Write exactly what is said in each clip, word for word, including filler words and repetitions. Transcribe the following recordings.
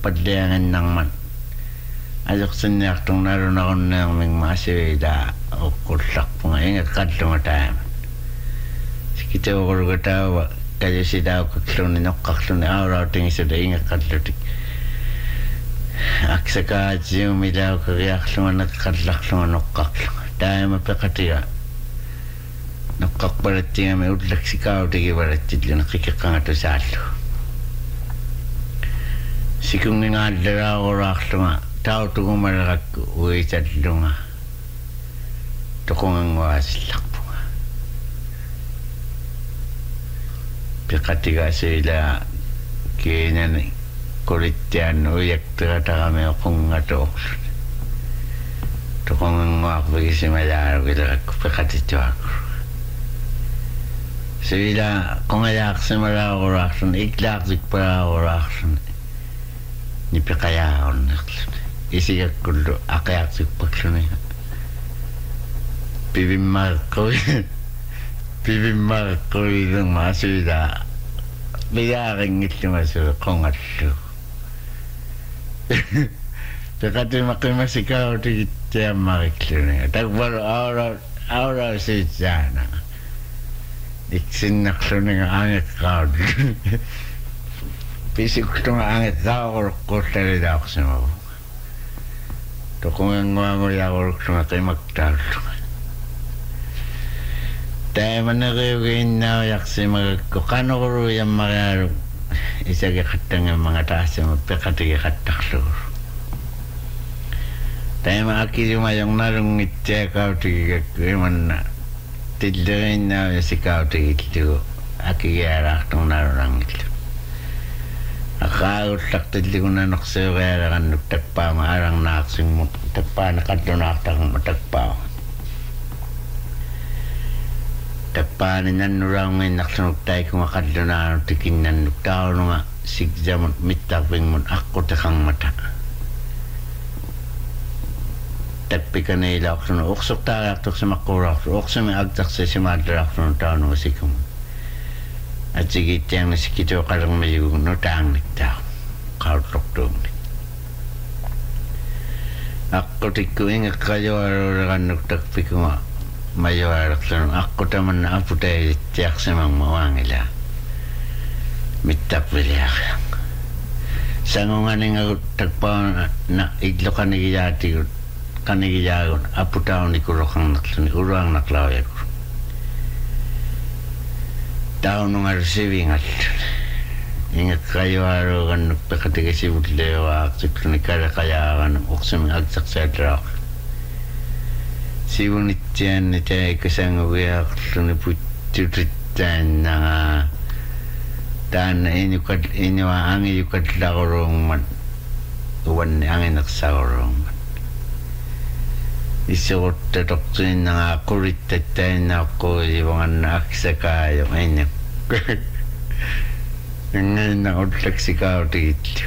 padliangan ng man. Ajok sinyak tong naroon ako ng mga masira o kursak po nga ingat kadlo nga tayo. Sikita ko ko tawa kaya si daw kaklo ni nokaklo ni araw ting isa da ingat kadlo tik. Aksa ka jiyo mi daw kakaklo nga nakakadlaklo nga nokaklo. Tayo mapakatira. Nokakbarat tinga may utlak si kao tigi barat tidlo nakikakanga to sa alo. Sikung nga dara ko raklo nga tao tu kumarak uwi tatlo nga tukong ang wasilak po nga pikatiga sila kaya na kulitian uyak tira kami akong nga to tukong ang wakbagi si malaro kila pikatito ako sila kung ayak si malaro rakson iklak para ako rakson ni pikaya ako nakson isi kulo akayak sik paksone pibi marko pibi marko yung masida biyaring ngiti masu kongatlo tekati makimasikaw ti tiya makiklone tagbaro aura aura si jana iksin naklone nga angit kaud pisik to nga angit kaud ko tele da ako sa mo kung ang mga mga orok na tayo magtalo. Tayo man na kayo kayo na yaksi magkukano ko rin yung mga isa kakatang yung mga taas yung magpakati kakataklo. Tayo maakit yung mayong narong itya kao tigi kayo man na tidlarin na si kao tigi ito akiyarak tong narong ito. Akaut taktil ko na naksayo kaya kan nagtagpa maarang naksing mo tagpa nakadlo nakatang matagpa tagpa ni nanurang may naksanog tayo kung makadlo na tikin na nagtao nga sigja mo mitaping mo ako takang mata tagpi ka na ila ako na uksok tayo aktok sa makurak uksok may agtak sa si madra ako ng tao nga sikam at sige tiyang nasikito ka lang may yung notang nagtao kautok doon ako tiko ingat kayo araw-araw nagtakpi ko nga mayo araw ako taman na apo tayo tiyak sa mga mawangila mitapili ako sa nga nga tagpa na iglo ka nagiyati ka nagiyagon apo tao ni kurokang naklani urang naklaway ko tao nung receiving at ingat kayo araw kan nagpakatiga si Budleo aktik ni kaya kaya kan uksam agsak sa drak si bunit yan ni tayo kasang uwiyak ni putiritan na taan na inyukat inywa ang inyukat lakorong man uwan ang inaksakorong man isukot tatoksin na nga kurit tatay na ako yung naksa kayo ngayon ngayon na utlak si kao dito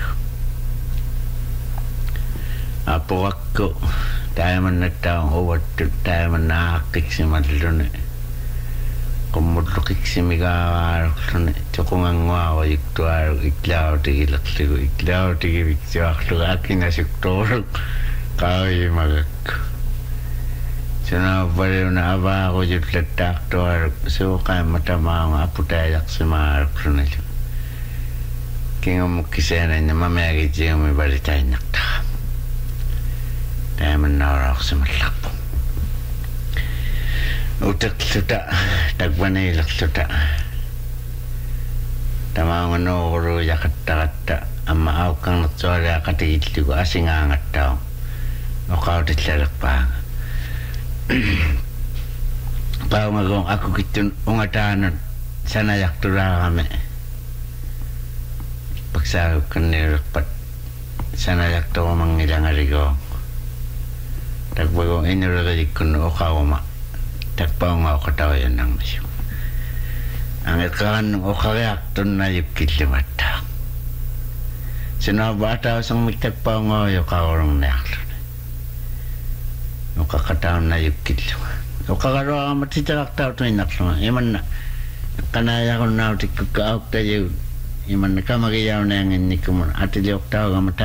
apo ako tayo man na taong uwat tayo man nakakik si madlun kumudlukik si migawarok tsukong ang wawa yuktuarok iklaw tigilak ligo iklaw tigilak ligo akin na siktorok kao yung magak sana baliw na aba ako yung latak to so kaya matama ang aputayak sa mga arok na ito kaya mo kisena na mamayagit siya may balitay nakta tayo man na ako sa malakpo utak suta tagbanilak suta tama nga no kuro yakata-kata ang maaw kang natsora katigit ko asing angat tao o kautit lalak pa pao nga kung ako kitun ungatanan sana yaktura kami pagsarap ka nilakpat sana yakto ko mangilang arigo tagbagong inuragadik ko no okawama tagpao nga ako katawayan ng masyo ang ikakan ng okawakto na yukit limata sinabata sang mitagpao nga yung kawarang naklo kakataon na yukit o kakarawa ka matitarak tao ito inaklo iman na kanaya ko na utik kakaok tayo iman na ka magiyaw na yung inik mo at iliyok tao ka mata